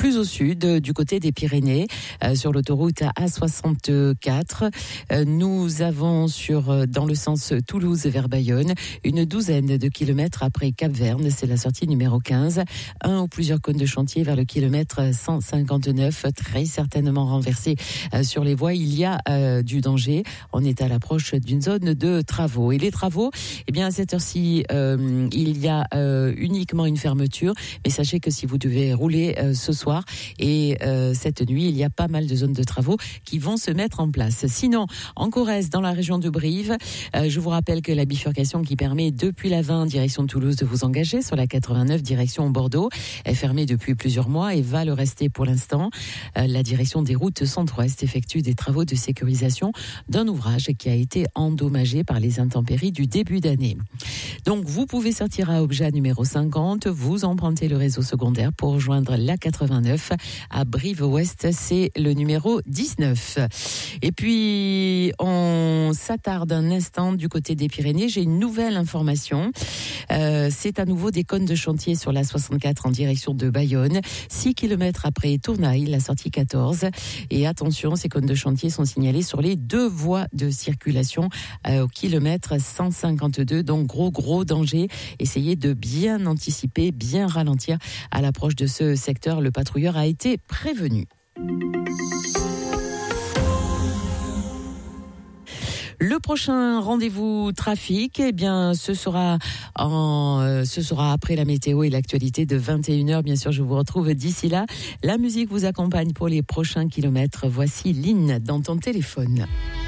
plus au sud, du côté des Pyrénées, sur l'autoroute A64. Nous avons dans le sens Toulouse vers Bayonne, une douzaine de kilomètres après Cap-Verne, c'est la sortie numéro 15. Un ou plusieurs cônes de chantier vers le kilomètre 159, très certainement renversé sur les voies. Il y a du danger. On est à l'approche d'une zone de travaux. Et les travaux, eh bien, à cette heure-ci, il y a uniquement une fermeture. Mais sachez que si vous devez rouler ce soir et cette nuit, il y a pas mal de zones de travaux qui vont se mettre en place. Sinon, en Corrèze, dans la région de Brive, je vous rappelle que la bifurcation qui permet depuis la 20 direction Toulouse de vous engager sur la 89 direction Bordeaux est fermée depuis plusieurs mois et va le rester pour l'instant. La direction des routes centre-ouest effectue des travaux de sécurisation d'un ouvrage qui a été endommagé par les intempéries du début d'année. Donc vous pouvez sortir à Obja numéro 50, vous empruntez le réseau secondaire pour rejoindre la 89 à Brive-Ouest, c'est le numéro 19. Et puis on s'attarde un instant du côté des Pyrénées. J'ai une nouvelle information. C'est à nouveau des cônes de chantier sur la 64 en direction de Bayonne, 6 km après Tournail, la sortie 14. Et attention, ces cônes de chantier sont signalés sur les deux voies de circulation au kilomètre 152. Donc gros danger. Essayez de bien anticiper, bien ralentir à l'approche de ce secteur. Le patrouilleur a été prévenu. Le prochain rendez-vous trafic, eh bien, ce sera après la météo et l'actualité de 21h. Bien sûr, je vous retrouve d'ici là. La musique vous accompagne pour les prochains kilomètres. Voici Lynn dans ton téléphone.